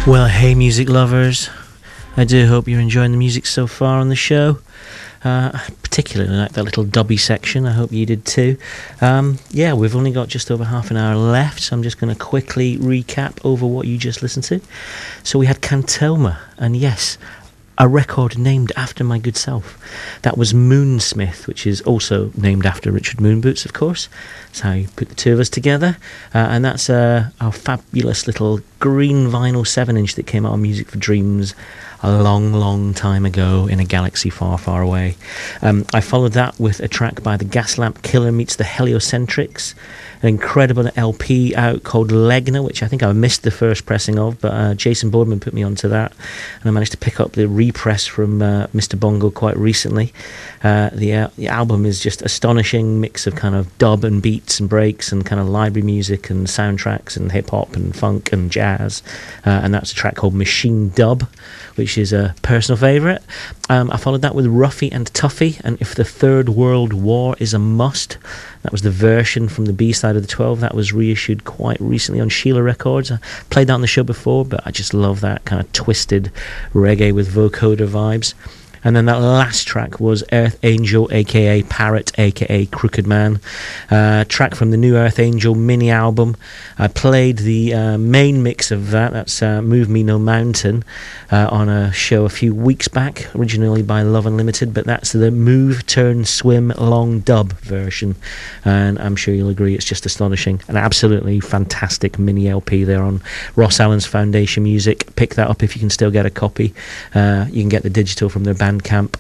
Well, hey, music lovers. I do hope you're enjoying the music so far on the show. Particularly like that little dubby section. I hope you did too. Yeah, we've only got just over half an hour left, so I'm just going to quickly recap over what you just listened to. So we had Cantoma, and yes, a record named after my good self. That was Moonsmith, which is also named after Richard Moonboots, of course. That's how you put the two of us together. And that's our fabulous little green vinyl 7-inch that came out on Music for Dreams a long, long time ago in a galaxy far, far away. I followed that with a track by the Gaslamp Killer meets the Heliocentrics, an incredible LP out called Legna, which I think I missed the first pressing of, but Jason Boardman put me onto that, and I managed to pick up the repress from Mr. Bongo quite recently. The album is just astonishing mix of kind of dub and beats and breaks and kind of library music and soundtracks and hip-hop and funk and jazz, and that's a track called Machine Dub, which is a personal favourite. I followed that with Ruffy and Tuffy and If the Third World War is a Must. That was the version from the B-side of the 12 that was reissued quite recently on Sheila Records. I played that on the show before, but I just love that kind of twisted reggae with vocoder vibes. And then that last track was Earth Angel, a.k.a. Parrot, a.k.a. Crooked Man. Track from the new Earth Angel mini album. I played the main mix of that. That's Move Me No Mountain on a show a few weeks back, originally by Love Unlimited, but that's the Move, Turn, Swim, Long Dub version. And I'm sure you'll agree it's just astonishing. An absolutely fantastic mini LP there on Ross Allen's Foundation Music. Pick that up if you can still get a copy. You can get the digital from their Bandcamp.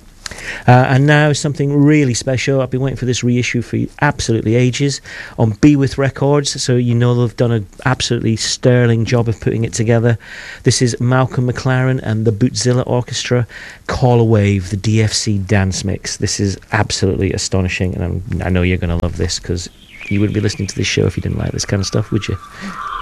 And now something really special. I've been waiting for this reissue for absolutely ages on Be With Records, so you know they've done an absolutely sterling job of putting it together. This is Malcolm McLaren and the Bootzilla Orchestra, Call a Wave, the DFC dance mix. This is absolutely astonishing, and I know you're going to love this, because you wouldn't be listening to this show if you didn't like this kind of stuff, would you?